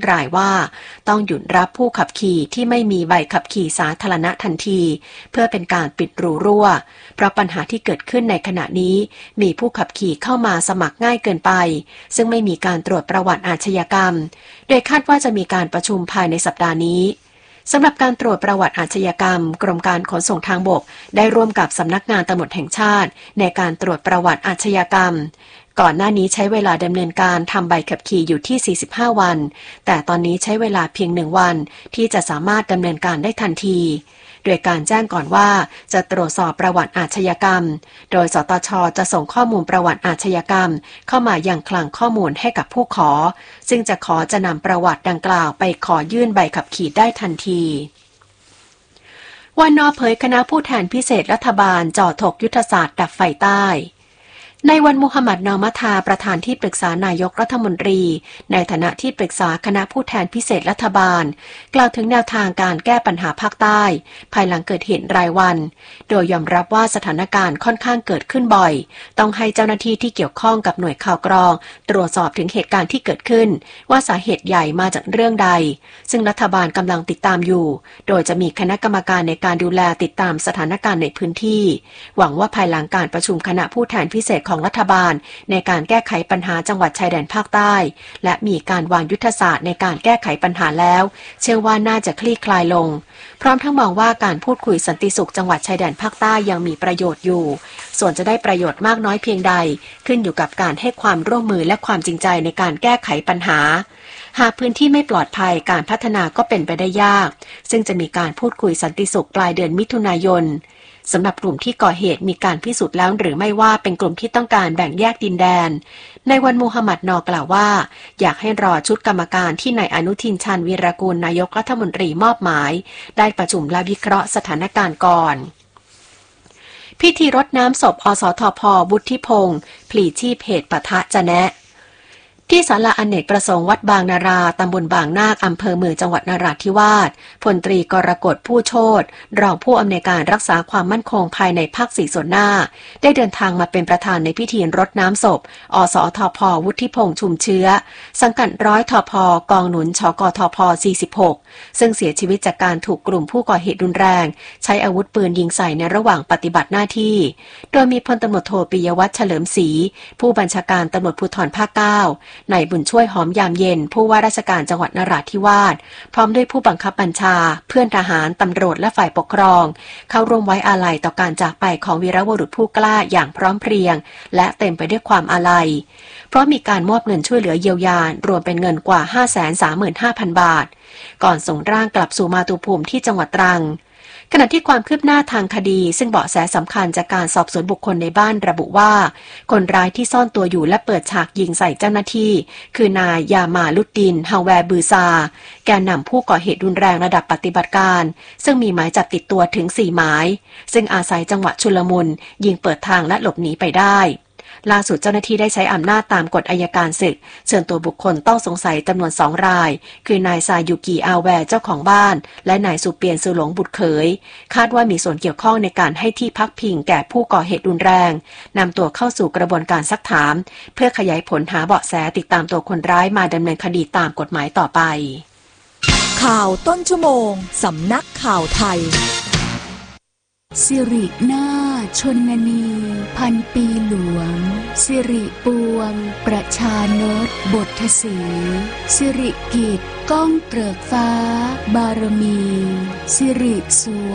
รายว่าต้องหยุดรับผู้ขับขี่ที่ไม่มีใบขับขี่สาธารณะทันทีเพื่อเป็นการปิดรูรั่วเพราะปัญหาที่เกิดขึ้นในขณะนี้มีผู้ขับขี่เข้ามาสมัครง่ายเกินไปซึ่งไม่มีการตรวจประวัติอาชญากรรมโดยคาดว่าจะมีการประชุมภายในสัปดาห์นี้สำหรับการตรวจประวัติอาชญากรรมกรมการขนส่งทางบกได้ร่วมกับสำนักงานตำรวจแห่งชาติในการตรวจประวัติอาชญากรรมก่อนหน้านี้ใช้เวลาดำเนินการทำใบขับขี่อยู่ที่45วันแต่ตอนนี้ใช้เวลาเพียง1วันที่จะสามารถดำเนินการได้ทันทีโดยการแจ้งก่อนว่าจะตรวจสอบประวัติอาชญากรรมโดยสตช.จะส่งข้อมูลประวัติอาชญากรรมเข้ามายังคลังข้อมูลให้กับผู้ขอซึ่งจะนำประวัติดังกล่าวไปขอยื่นใบขับขี่ได้ทันทีวันน.เผยคณะผู้แทนพิเศษรัฐบาลจ่อถกยุทธศาสตร์ดับไฟใต้ในวันมุฮัมหมัด นอมัทาประธานที่ปรึกษานายกรัฐมนตรีในฐานะที่ปรึกษาคณะผู้แทนพิเศษรัฐบาลกล่าวถึงแนวทางการแก้ปัญหาภาคใต้ภายหลังเกิดเหตุรายวันโดยยอมรับว่าสถานการณ์ค่อนข้างเกิดขึ้นบ่อยต้องให้เจ้าหน้าที่ที่เกี่ยวข้องกับหน่วยข่าวกรองตรวจสอบถึงเหตุการณ์ที่เกิดขึ้นว่าสาเหตุใหญ่มาจากเรื่องใดซึ่งรัฐบาลกำลังติดตามอยู่โดยจะมีคณะกรรมการในการดูแลติดตามสถานการณ์ในพื้นที่หวังว่าภายหลังการประชุมคณะผู้แทนพิเศษของรัฐบาลในการแก้ไขปัญหาจังหวัดชายแดนภาคใต้และมีการวางยุทธศาสตร์ในการแก้ไขปัญหาแล้วเชื่อว่าน่าจะคลี่คลายลงพร้อมทั้งมองว่าการพูดคุยสันติสุขจังหวัดชายแดนภาคใต้ยังมีประโยชน์อยู่ส่วนจะได้ประโยชน์มากน้อยเพียงใดขึ้นอยู่กับการให้ความร่วมมือและความจริงใจในการแก้ไขปัญหาหากพื้นที่ไม่ปลอดภัยการพัฒนาก็เป็นไปได้ยากซึ่งจะมีการพูดคุยสันติสุขปลายเดือนมิถุนายนสำหรับกลุ่มที่ก่อเหตุมีการพิสูจน์แล้วหรือไม่ว่าเป็นกลุ่มที่ต้องการแบ่งแยกดินแดนในวันมุฮัมหมัด น.กล่าวว่าอยากให้รอชุดกรรมการที่นายอนุทินชาญวีรกูลนายกรัฐมนตรีมอบหมายได้ประชุมและวิเคราะห์สถานการณ์ก่อนพิธีรดน้ำศพอสทพ.วุฒิพงศ์พลีชีพเหตุปะทะจะแนะที่ศาลาอเนกประสงค์วัดบางนาราตำบลบางนาคอำเภอเมืองจังหวัดนราธิวาสพลตรีกรกฎผู้โชติรองผู้อำนวยการรักษาความมั่นคงภายในภาค4ส่วนหน้าได้เดินทางมาเป็นประธานในพิธีรดน้ำศพอสทพ.วุฒิพงษ์ชุมเชื้อสังกัดร้อยทพ.กองหนุนชกทพ46ซึ่งเสียชีวิตจากการถูกกลุ่มผู้ก่อเหตุรุนแรงใช้อาวุธปืนยิงใส่ในระหว่างปฏิบัติหน้าที่โดยมีพลตำรวจโทปิยวัฒน์เฉลิมศรีผู้บัญชาการตำรวจภูธรภาค9นายบุญช่วยหอมยามเย็นผู้ว่าราชการจังหวัดนราธิวาสพร้อมด้วยผู้บังคับบัญชาเพื่อนทหารตำรวจและฝ่ายปกครองเข้าร่วมไว้อาลัยต่อการจากไปของวีรบุรุษผู้กล้าอย่างพร้อมเพรียงและเต็มไปด้วยความอาลัยเพราะมีการมอบเงินช่วยเหลือเยียวยารวมเป็นเงินกว่า 535,000 บาทก่อนส่งร่างกลับสู่มาตุภูมิที่จังหวัดตรังขณะที่ความคืบหน้าทางคดีซึ่งเบาะแสสำคัญจากการสอบสวนบุคคลในบ้านระบุว่าคนร้ายที่ซ่อนตัวอยู่และเปิดฉากยิงใส่เจ้าหน้าที่คือนายยามาลุดดินฮาวแวร์บือซาแกนนำผู้ก่อเหตุรุนแรงระดับปฏิบัติการซึ่งมีหมายจับติดตัวถึง4 หมายซึ่งอาศัยจังหวะชุลมุนยิงเปิดทางและหลบหนีไปได้ล่าสุดเจ้าหน้าที่ได้ใช้อำนาจตามกฎอัยการศึกเชิญตัวบุคคลต้องสงสัยจำนวน2 รายคือนายซายุกิอาแวร์เจ้าของบ้านและนายสุเปียนสุหลงบุตรเขยคาดว่ามีส่วนเกี่ยวข้องในการให้ที่พักพิงแก่ผู้ก่อเหตุรุนแรงนำตัวเข้าสู่กระบวนการซักถามเพื่อขยายผลหาเบาะแสติดตามตัวคนร้ายมาดำเนินคดีตามกฎหมายต่อไปข่าวต้นชั่วโมงสำนักข่าวไทยสิรินาถชนนีพันปีหลวงสิริปวงประชานตบทสีสิริกิจก้องเกริกฟ้าบารมีสิริสว